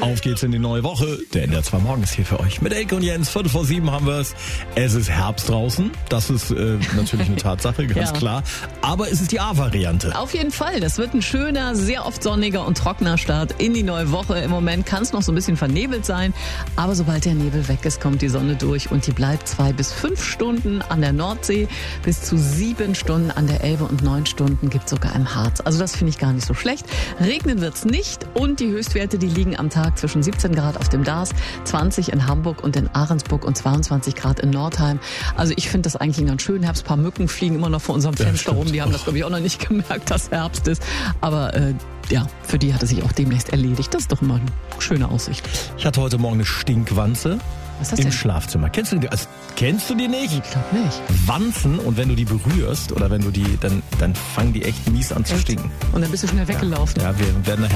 Auf geht's in die neue Woche. Der NDR 2 Morgen ist hier für euch. Mit Elke und Jens, 7:15 haben wir es. Es ist Herbst draußen. Das ist natürlich eine Tatsache, ganz klar. Aber es ist die A-Variante. Auf jeden Fall. Das wird ein schöner, sehr oft sonniger und trockener Start in die neue Woche. Im Moment kann es noch so ein bisschen vernebelt sein. Aber sobald der Nebel weg ist, kommt die Sonne durch. Und die bleibt 2 bis 5 Stunden an der Nordsee, bis zu 7 Stunden an der Elbe und 9 Stunden gibt es sogar im Harz. Also das finde ich gar nicht so schlecht. Regnen wird's nicht. Und die Höchstwerte, die liegen am Tag zwischen 17 Grad auf dem Dars, 20 in Hamburg und in Ahrensburg und 22 Grad in Nordheim. Also ich finde das eigentlich einen ganz schönen Herbst. Ein paar Mücken fliegen immer noch vor unserem Fenster rum. Die haben das, glaube ich, auch noch nicht gemerkt, dass Herbst ist. Aber für die hat es sich auch demnächst erledigt. Das ist doch immer eine schöne Aussicht. Ich hatte heute Morgen eine Stinkwanze. Was ist das im denn? Schlafzimmer. Kennst du die nicht? Ich glaube nicht. Wanzen, und wenn du die berührst oder wenn du die, dann fangen die echt mies an zu stinken. Und dann bist du schnell weggelaufen. Ja, wir werden nachher